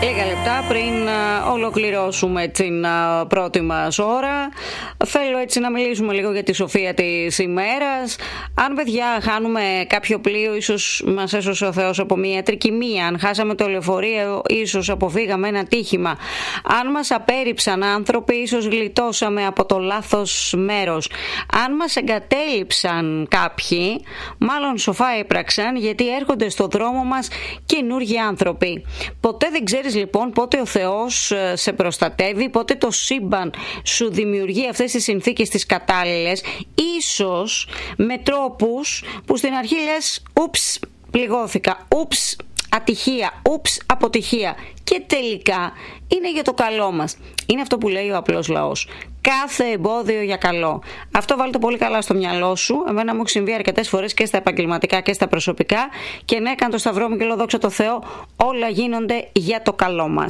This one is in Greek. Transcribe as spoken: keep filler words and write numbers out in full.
Λίγα λεπτά πριν ολοκληρώσουμε την πρώτη μας ώρα, θέλω έτσι να μιλήσουμε λίγο για τη σοφία της ημέρας. Αν, παιδιά, χάνουμε κάποιο πλοίο, ίσως μας έσωσε ο Θεός από μια τρικυμία. Αν χάσαμε το λεωφορείο, ίσως αποφύγαμε ένα τύχημα. Αν μας απέρριψαν άνθρωποι, ίσως γλιτώσαμε από το λάθος μέρος. Αν μας εγκατέλειψαν κάποιοι, μάλλον σοφά έπραξαν, γιατί έρχονται στο δρόμο μας καινούργιοι άνθρωποι. Ποτέ δεν ξέρεις, λοιπόν, πότε ο Θεός σε προστατεύει, πότε το σύμπαν σου δημιουργεί αυτές τις συνθήκες τις κατάλληλες, ίσως με τρόπους που στην αρχή λες ούψ, πληγώθηκα, ούψ, ατυχία, ούψ, αποτυχία, και τελικά είναι για το καλό μας. Είναι αυτό που λέει ο απλός λαός: κάθε εμπόδιο για καλό. Αυτό βάλτε πολύ καλά στο μυαλό σου. Εμένα μου έχει συμβεί αρκετές φορές και στα επαγγελματικά και στα προσωπικά, και ναι, κάνω το σταυρό μου και λέω δόξα τω Θεώ, όλα γίνονται για το καλό μας.